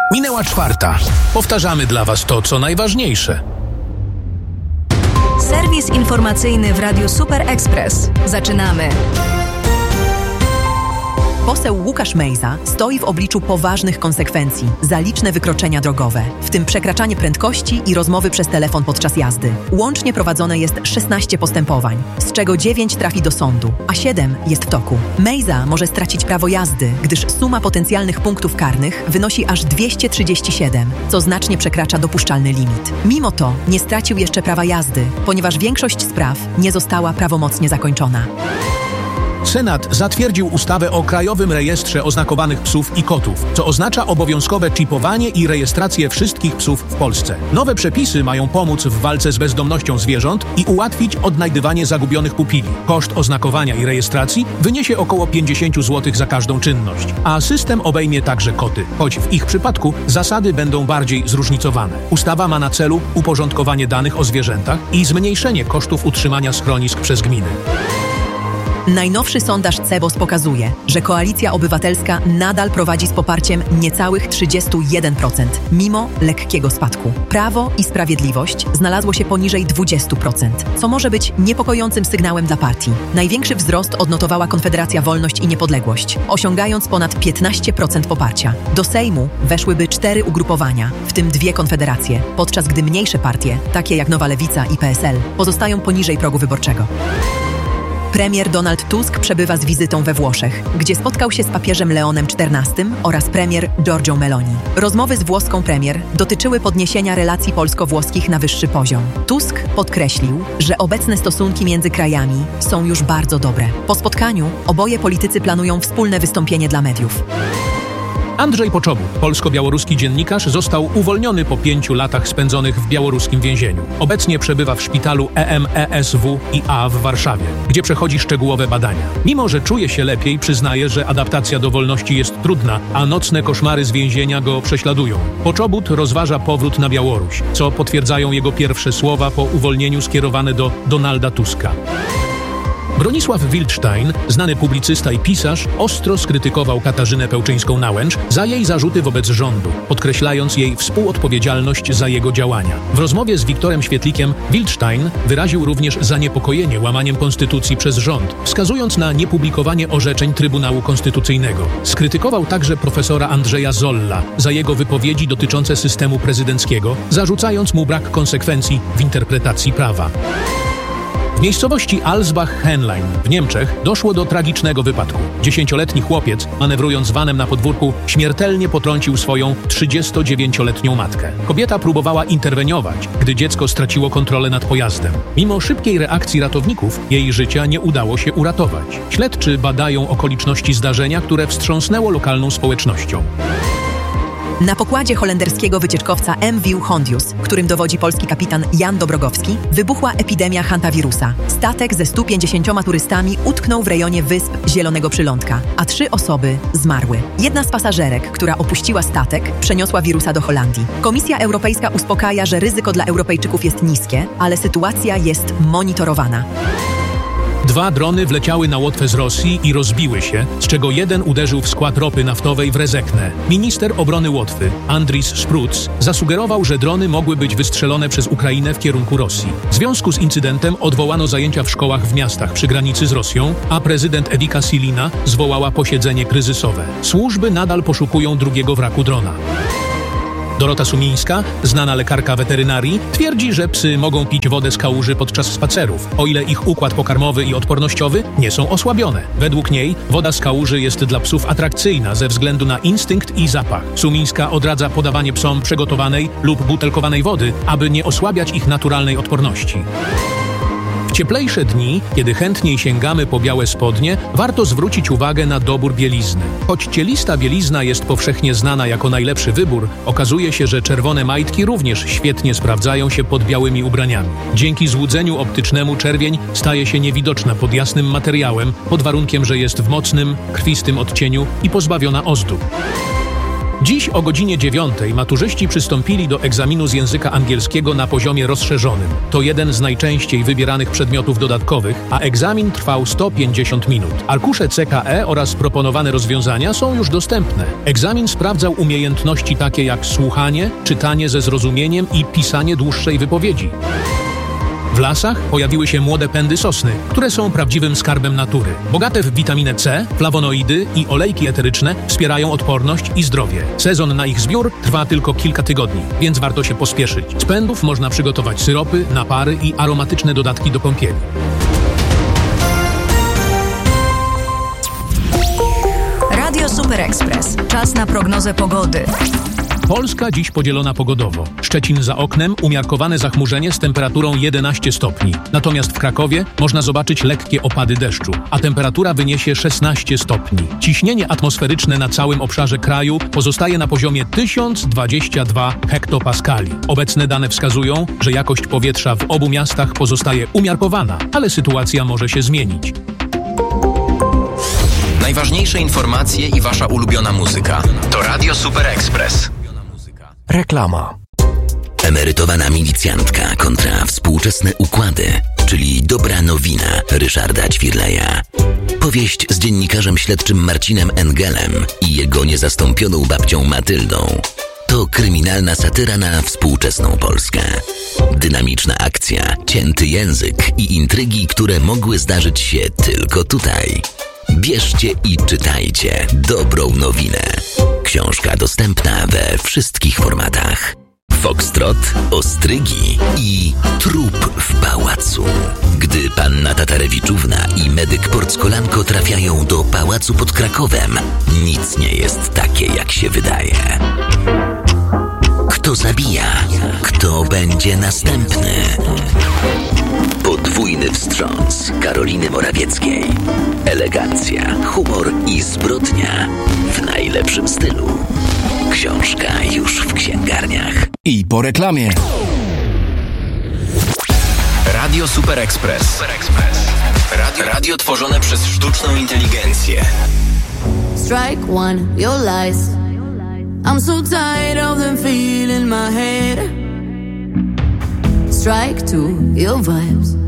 Minęła 4:00. Powtarzamy dla Was to, co najważniejsze. Serwis informacyjny w Radiu Super Express. Zaczynamy. Poseł Łukasz Mejza stoi w obliczu poważnych konsekwencji za liczne wykroczenia drogowe, w tym przekraczanie prędkości i rozmowy przez telefon podczas jazdy. Łącznie prowadzone jest 16 postępowań, z czego 9 trafi do sądu, a 7 jest w toku. Mejza może stracić prawo jazdy, gdyż suma potencjalnych punktów karnych wynosi aż 237, co znacznie przekracza dopuszczalny limit. Mimo to nie stracił jeszcze prawa jazdy, ponieważ większość spraw nie została prawomocnie zakończona. Senat zatwierdził ustawę o Krajowym Rejestrze Oznakowanych Psów i Kotów, co oznacza obowiązkowe czipowanie i rejestrację wszystkich psów w Polsce. Nowe przepisy mają pomóc w walce z bezdomnością zwierząt i ułatwić odnajdywanie zagubionych pupili. Koszt oznakowania i rejestracji wyniesie około 50 zł za każdą czynność, a system obejmie także koty, choć w ich przypadku zasady będą bardziej zróżnicowane. Ustawa ma na celu uporządkowanie danych o zwierzętach i zmniejszenie kosztów utrzymania schronisk przez gminy. Najnowszy sondaż CEBOS pokazuje, że Koalicja Obywatelska nadal prowadzi z poparciem niecałych 31%, mimo lekkiego spadku. Prawo i Sprawiedliwość znalazło się poniżej 20%, co może być niepokojącym sygnałem dla partii. Największy wzrost odnotowała Konfederacja Wolność i Niepodległość, osiągając ponad 15% poparcia. Do Sejmu weszłyby 4 ugrupowania, w tym 2 konfederacje, podczas gdy mniejsze partie, takie jak Nowa Lewica i PSL, pozostają poniżej progu wyborczego. Premier Donald Tusk przebywa z wizytą we Włoszech, gdzie spotkał się z papieżem Leonem XIV oraz premier Giorgią Meloni. Rozmowy z włoską premier dotyczyły podniesienia relacji polsko-włoskich na wyższy poziom. Tusk podkreślił, że obecne stosunki między krajami są już bardzo dobre. Po spotkaniu oboje politycy planują wspólne wystąpienie dla mediów. Andrzej Poczobut, polsko-białoruski dziennikarz, został uwolniony po 5 latach spędzonych w białoruskim więzieniu. Obecnie przebywa w szpitalu EMESWiA w Warszawie, gdzie przechodzi szczegółowe badania. Mimo że czuje się lepiej, przyznaje, że adaptacja do wolności jest trudna, a nocne koszmary z więzienia go prześladują. Poczobut rozważa powrót na Białoruś, co potwierdzają jego pierwsze słowa po uwolnieniu skierowane do Donalda Tuska. Bronisław Wildstein, znany publicysta i pisarz, ostro skrytykował Katarzynę Pełczyńską-Nałęcz za jej zarzuty wobec rządu, podkreślając jej współodpowiedzialność za jego działania. W rozmowie z Wiktorem Świetlikiem Wildstein wyraził również zaniepokojenie łamaniem konstytucji przez rząd, wskazując na niepublikowanie orzeczeń Trybunału Konstytucyjnego. Skrytykował także profesora Andrzeja Zolla za jego wypowiedzi dotyczące systemu prezydenckiego, zarzucając mu brak konsekwencji w interpretacji prawa. W miejscowości Alsbach-Henlein w Niemczech doszło do tragicznego wypadku. 10-letni chłopiec, manewrując vanem na podwórku, śmiertelnie potrącił swoją 39-letnią matkę. Kobieta próbowała interweniować, gdy dziecko straciło kontrolę nad pojazdem. Mimo szybkiej reakcji ratowników, jej życia nie udało się uratować. Śledczy badają okoliczności zdarzenia, które wstrząsnęło lokalną społecznością. Na pokładzie holenderskiego wycieczkowca MV Hondius, którym dowodzi polski kapitan Jan Dobrogowski, wybuchła epidemia hantawirusa. Statek ze 150 turystami utknął w rejonie wysp Zielonego Przylądka, a 3 osoby zmarły. Jedna z pasażerek, która opuściła statek, przeniosła wirusa do Holandii. Komisja Europejska uspokaja, że ryzyko dla Europejczyków jest niskie, ale sytuacja jest monitorowana. 2 drony wleciały na Łotwę z Rosji i rozbiły się, z czego jeden uderzył w skład ropy naftowej w Rezekne. Minister obrony Łotwy, Andris Spruc, zasugerował, że drony mogły być wystrzelone przez Ukrainę w kierunku Rosji. W związku z incydentem odwołano zajęcia w szkołach w miastach przy granicy z Rosją, a prezydent Ewika Silina zwołała posiedzenie kryzysowe. Służby nadal poszukują drugiego wraku drona. Dorota Sumińska, znana lekarka weterynarii, twierdzi, że psy mogą pić wodę z kałuży podczas spacerów, o ile ich układ pokarmowy i odpornościowy nie są osłabione. Według niej woda z kałuży jest dla psów atrakcyjna ze względu na instynkt i zapach. Sumińska odradza podawanie psom przygotowanej lub butelkowanej wody, aby nie osłabiać ich naturalnej odporności. W cieplejsze dni, kiedy chętniej sięgamy po białe spodnie, warto zwrócić uwagę na dobór bielizny. Choć cielista bielizna jest powszechnie znana jako najlepszy wybór, okazuje się, że czerwone majtki również świetnie sprawdzają się pod białymi ubraniami. Dzięki złudzeniu optycznemu czerwień staje się niewidoczna pod jasnym materiałem, pod warunkiem, że jest w mocnym, krwistym odcieniu i pozbawiona ozdób. Dziś o godzinie 9 maturzyści przystąpili do egzaminu z języka angielskiego na poziomie rozszerzonym. To jeden z najczęściej wybieranych przedmiotów dodatkowych, a egzamin trwał 150 minut. Arkusze CKE oraz proponowane rozwiązania są już dostępne. Egzamin sprawdzał umiejętności takie jak słuchanie, czytanie ze zrozumieniem i pisanie dłuższej wypowiedzi. W lasach pojawiły się młode pędy sosny, które są prawdziwym skarbem natury. Bogate w witaminę C, flawonoidy i olejki eteryczne wspierają odporność i zdrowie. Sezon na ich zbiór trwa tylko kilka tygodni, więc warto się pospieszyć. Z pędów można przygotować syropy, napary i aromatyczne dodatki do kąpieli. Radio Super Express. Czas na prognozę pogody. Polska dziś podzielona pogodowo. Szczecin za oknem, umiarkowane zachmurzenie z temperaturą 11 stopni. Natomiast w Krakowie można zobaczyć lekkie opady deszczu, a temperatura wyniesie 16 stopni. Ciśnienie atmosferyczne na całym obszarze kraju pozostaje na poziomie 1022 hektopaskali. Obecne dane wskazują, że jakość powietrza w obu miastach pozostaje umiarkowana, ale sytuacja może się zmienić. Najważniejsze informacje i wasza ulubiona muzyka. To Radio Super Express. Reklama. Emerytowana milicjantka kontra współczesne układy, czyli dobra nowina Ryszarda Ćwirleja. Powieść z dziennikarzem śledczym Marcinem Engelem i jego niezastąpioną babcią Matyldą. To kryminalna satyra na współczesną Polskę. Dynamiczna akcja, cięty język i intrygi, które mogły zdarzyć się tylko tutaj. Bierzcie i czytajcie dobrą nowinę. Książka dostępna we wszystkich formatach. Foxtrot, ostrygi i trup w pałacu. Gdy panna Tatarewiczówna i medyk Porckolanko trafiają do pałacu pod Krakowem, nic nie jest takie, jak się wydaje. Kto zabija? Kto będzie następny? Podwójny wstrząs Karoliny Morawieckiej. Elegancja, humor i zbrodnia w najlepszym stylu. Książka już w księgarniach. I po reklamie. Radio Super Express. Radio tworzone przez sztuczną inteligencję. Strike one, your lies. I'm so tired of them feeling my head. Strike two, your vibes.